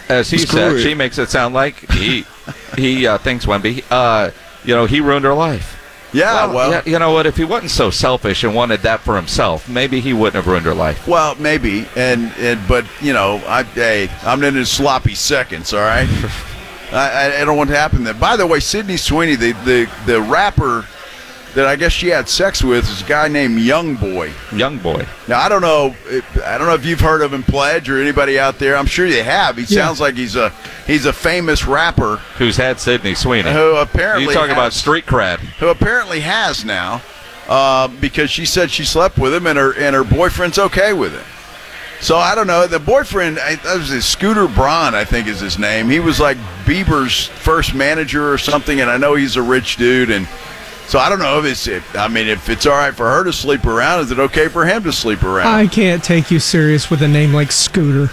as he said, she makes it sound like he thinks Wemby, he ruined her life. Yeah, well, you know what? If he wasn't so selfish and wanted that for himself, maybe he wouldn't have ruined her life. Well, maybe, but I'm in his sloppy seconds. All right, I don't want to happen. That. By the way, Sydney Sweeney, the rapper that I guess she had sex with, is a guy named Young Boy. Young Boy. Now I don't know if you've heard of him, Pledge, or anybody out there. I'm sure you have. He sounds like he's a famous rapper who's had Sydney Sweeney. Who apparently you talk about street cred. Who apparently has now, because she said she slept with him and her boyfriend's okay with it. So I don't know. The boyfriend, that was Scooter Braun, I think is his name. He was like Bieber's first manager or something, and I know he's a rich dude. And so I don't know if it's all right for her to sleep around. Is it okay for him to sleep around? I can't take you serious with a name like Scooter.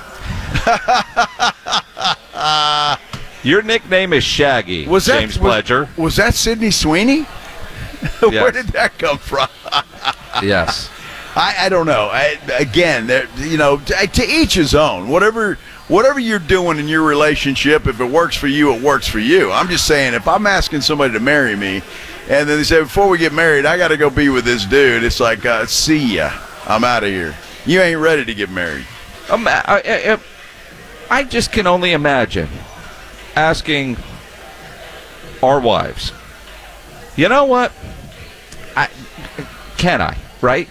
Your nickname is Shaggy, James Pledger. Was that Sydney Sweeney? Yes. Where did that come from? Yes. I don't know. To each his own. Whatever you're doing in your relationship, if it works for you, it works for you. I'm just saying, if I'm asking somebody to marry me, and then they say, before we get married, I got to go be with this dude, it's like, see ya. I'm out of here. You ain't ready to get married. I just can only imagine asking our wives, you know what? Can I? Right?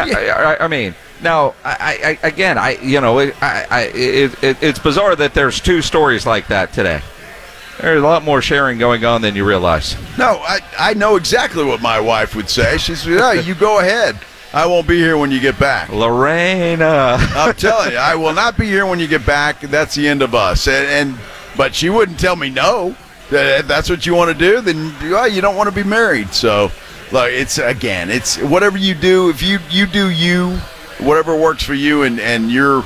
It's bizarre that there's two stories like that today. There's a lot more sharing going on than you realize. No, I know exactly what my wife would say. She said, "Yeah, you go ahead. I won't be here when you get back." Lorena. I'm telling you, I will not be here when you get back. That's the end of us. But she wouldn't tell me no. If that's what you want to do, then you don't want to be married. So, look, it's whatever you do. If you do you, whatever works for you and your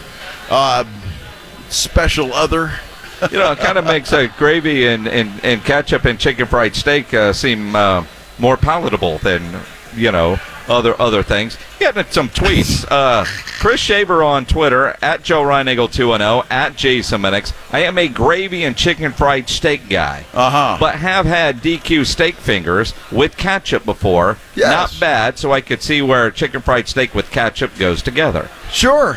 special other. It kind of makes gravy and ketchup and chicken fried steak seem more palatable than, other things. Getting some tweets. Chris Shaver on Twitter, at Joe Reinagle 210, at Jason Minix. I am a gravy and chicken fried steak guy. But have had DQ steak fingers with ketchup before. Yes. Not bad, so I could see where chicken fried steak with ketchup goes together. Sure.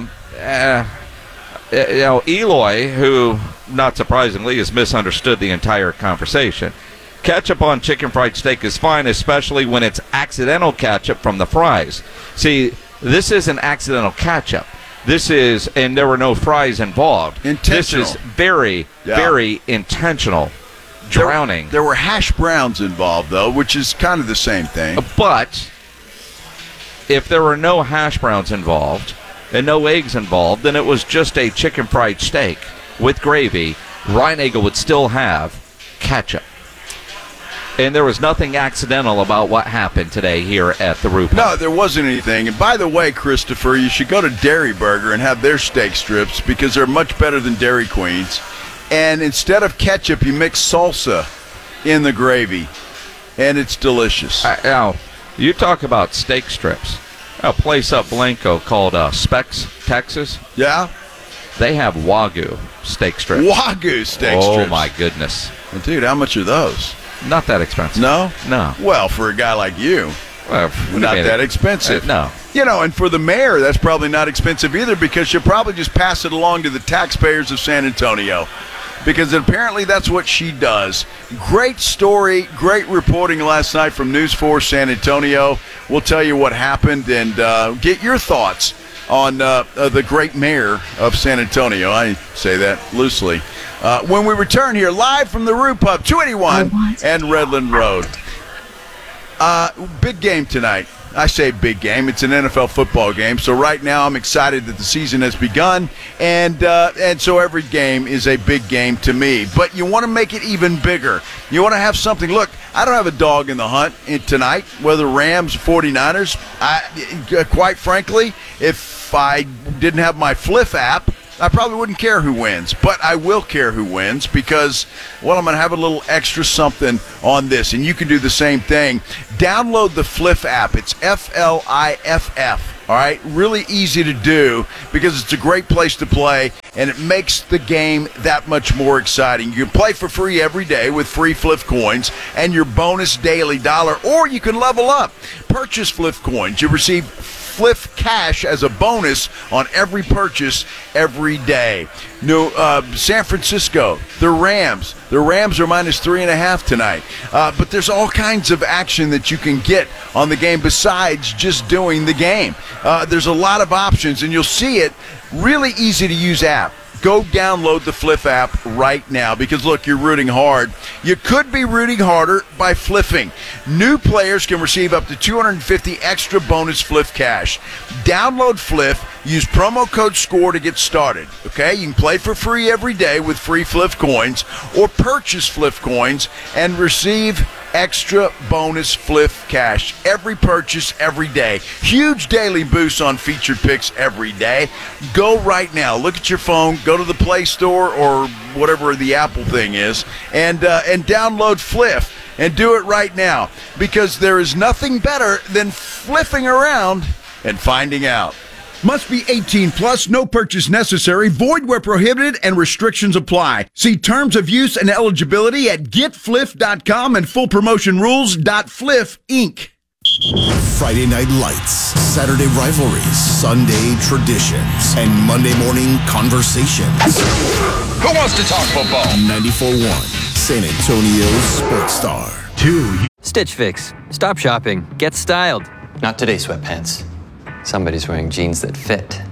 Eloy, who, not surprisingly, has misunderstood the entire conversation. Ketchup on chicken fried steak is fine, especially when it's accidental ketchup from the fries. See, this isn't accidental ketchup. And there were no fries involved. Intentional. This is very, very intentional drowning. There were hash browns involved, though, which is kind of the same thing. But if there were no hash browns involved and no eggs involved, then it was just a chicken fried steak with gravy. Reinagle would still have ketchup. And there was nothing accidental about what happened today here at the Roop. No, there wasn't anything. And by the way, Christopher, you should go to Dairy Burger and have their steak strips because they're much better than Dairy Queen's. And instead of ketchup, you mix salsa in the gravy, and it's delicious. Now, you talk about steak strips. A place up Blanco called Specs, Texas. Yeah? They have Wagyu steak strips. Wagyu steak strips. Oh, my goodness. Well, dude, how much are those? Not that expensive. No? No. Well, for a guy like you, not that expensive. No. And for the mayor, that's probably not expensive either because she'll probably just pass it along to the taxpayers of San Antonio because apparently that's what she does. Great story, great reporting last night from News 4 San Antonio. We'll tell you what happened and get your thoughts on the great mayor of San Antonio. I say that loosely. When we return here live from the Root Pub, 281 and Redland Road. Big game tonight. I say big game. It's an NFL football game. So right now I'm excited that the season has begun, and so every game is a big game to me. But you want to make it even bigger. You want to have something. Look, I don't have a dog in the hunt tonight, whether Rams or 49ers. Quite frankly, if I didn't have my Fliff app, I probably wouldn't care who wins, but I will care who wins because, I'm going to have a little extra something on this, and you can do the same thing. Download the Fliff app. It's Fliff, all right? Really easy to do because it's a great place to play, and it makes the game that much more exciting. You can play for free every day with free Fliff coins and your bonus daily dollar, or you can level up. Purchase Fliff coins. You receive Fliff cash as a bonus on every purchase every day. San Francisco, the Rams. The Rams are -3.5 tonight. But there's all kinds of action that you can get on the game besides just doing the game. There's a lot of options, and you'll see it. Really easy to use app. Go download the Fliff app right now because, look, you're rooting hard. You could be rooting harder by fliffing. New players can receive up to 250 extra bonus Fliff cash. Download Fliff. Use promo code SCORE to get started. Okay? You can play for free every day with free Fliff coins, or purchase Fliff coins and receive extra bonus Fliff cash. Every purchase, every day. Huge daily boosts on featured picks every day. Go right now. Look at your phone. Go to the Play Store or whatever the Apple thing is, and download Fliff. And do it right now, because there is nothing better than fliffing around and finding out. Must be 18 plus, no purchase necessary, void where prohibited, and restrictions apply. See terms of use and eligibility at getfliff.com and full promotion rules.fliff Inc. Friday night lights, Saturday rivalries, Sunday traditions, and Monday morning conversations. Who wants to talk football? 94.1 San Antonio Sports Star. 2. Stitch Fix. Stop shopping. Get styled. Not today, sweatpants. Somebody's wearing jeans that fit.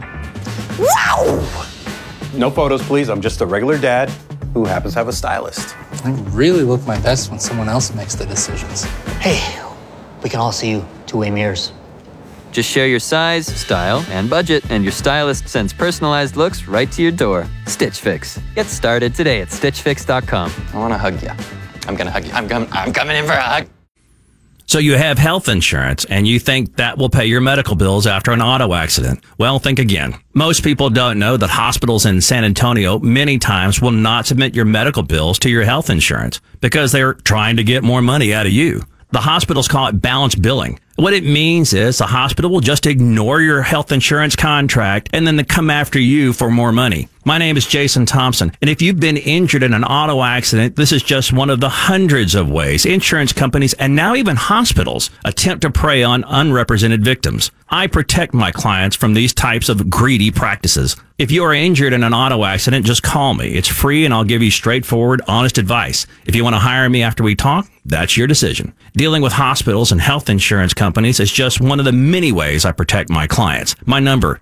Wow! No photos, please. I'm just a regular dad who happens to have a stylist. I really look my best when someone else makes the decisions. Hey, we can all see you two-way mirrors. Just share your size, style, and budget, and your stylist sends personalized looks right to your door. Stitch Fix. Get started today at stitchfix.com. I want to hug you. I'm going to hug you. I'm coming in for a hug. So you have health insurance, and you think that will pay your medical bills after an auto accident. Well, think again. Most people don't know that hospitals in San Antonio many times will not submit your medical bills to your health insurance because they're trying to get more money out of you. The hospitals call it balance billing. What it means is the hospital will just ignore your health insurance contract and then they come after you for more money. My name is Jason Thompson, and if you've been injured in an auto accident, this is just one of the hundreds of ways insurance companies and now even hospitals attempt to prey on unrepresented victims. I protect my clients from these types of greedy practices. If you are injured in an auto accident, just call me. It's free and I'll give you straightforward, honest advice. If you want to hire me after we talk, that's your decision. Dealing with hospitals and health insurance companies is just one of the many ways I protect my clients. My number,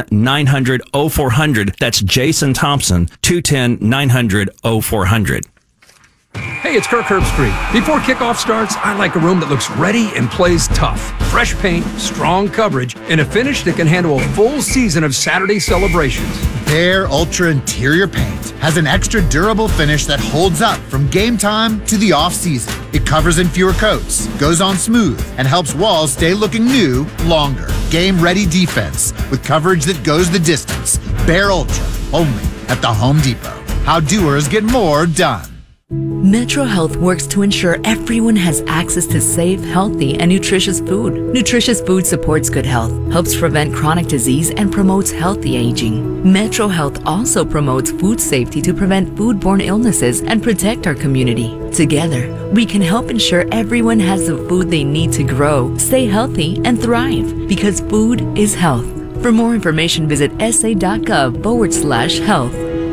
210-900-0400. That's Jason Thompson, 210-900-0400. Hey, it's Kirk Herbstreit. Before kickoff starts, I like a room that looks ready and plays tough. Fresh paint, strong coverage, and a finish that can handle a full season of Saturday celebrations. Behr Ultra Interior Paint has an extra durable finish that holds up from game time to the off-season. It covers in fewer coats, goes on smooth, and helps walls stay looking new longer. Game-ready defense with coverage that goes the distance. Behr Ultra, only at the Home Depot. How doers get more done. Metro Health works to ensure everyone has access to safe, healthy, and nutritious food. Nutritious food supports good health, helps prevent chronic disease, and promotes healthy aging. Metro Health also promotes food safety to prevent foodborne illnesses and protect our community. Together, we can help ensure everyone has the food they need to grow, stay healthy, and thrive, because food is health. For more information, visit sa.gov/health.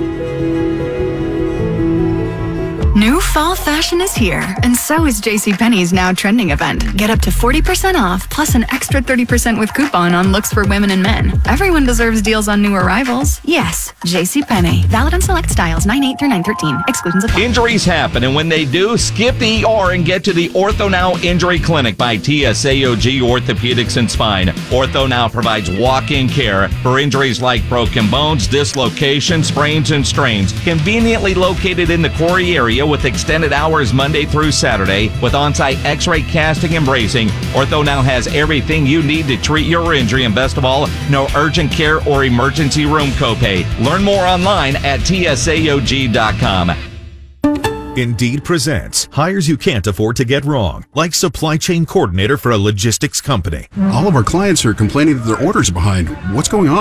New fall fashion is here, and so is JCPenney's now trending event. Get up to 40% off, plus an extra 30% with coupon on looks for women and men. Everyone deserves deals on new arrivals. Yes, JCPenney. Valid on select styles, 9/8 through 9/13. Exclusions apply. Injuries happen, and when they do, skip the ER and get to the OrthoNow Injury Clinic by TSAOG Orthopedics and Spine. OrthoNow provides walk-in care for injuries like broken bones, dislocations, sprains, and strains. Conveniently located in the Quarry area with extended hours Monday through Saturday with on-site x-ray casting and bracing. OrthoNow has everything you need to treat your injury, and best of all, no urgent care or emergency room copay. Learn more online at tsaog.com. Indeed presents hires you can't afford to get wrong, like supply chain coordinator for a logistics company. All of our clients are complaining that their orders are behind. What's going on?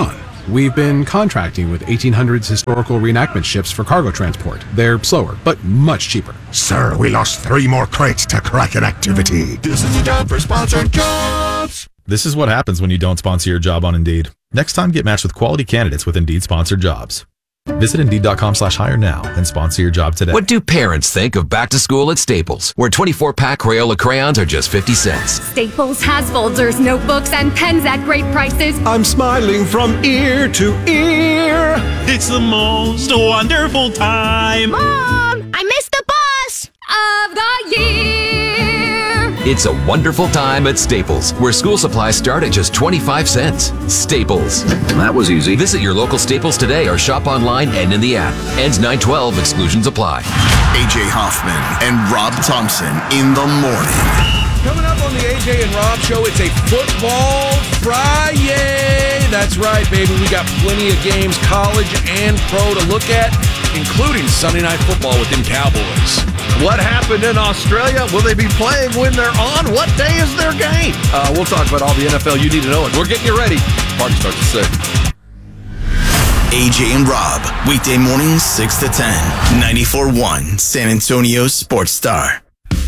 We've been contracting with 1800s historical reenactment ships for cargo transport. They're slower, but much cheaper. Sir, we lost 3 more crates to Kraken activity. This is the time for sponsored jobs. This is what happens when you don't sponsor your job on Indeed. Next time, get matched with quality candidates with Indeed sponsored jobs. Visit Indeed.com/hire now and sponsor your job today. What do parents think of back to school at Staples, where 24-pack Crayola crayons are just 50 cents? Staples has folders, notebooks, and pens at great prices. I'm smiling from ear to ear. It's the most wonderful time. Mom, I missed the bus of the year. It's a wonderful time at Staples, where school supplies start at just 25 cents. Staples. That was easy. Visit your local Staples today or shop online and in the app. Ends 9/12. Exclusions apply. AJ Hoffman and Rob Thompson in the morning. Coming up on the AJ and Rob Show, it's a Football Friday. That's right, baby. We got plenty of games, college and pro, to look at, including Sunday Night Football with them Cowboys. What happened in Australia? Will they be playing when they're on? What day is their game? We'll talk about all the NFL you need to know, and we're getting you ready. Party starts at 6. AJ and Rob, weekday mornings 6 to 10, 94.1 San Antonio Sports Star.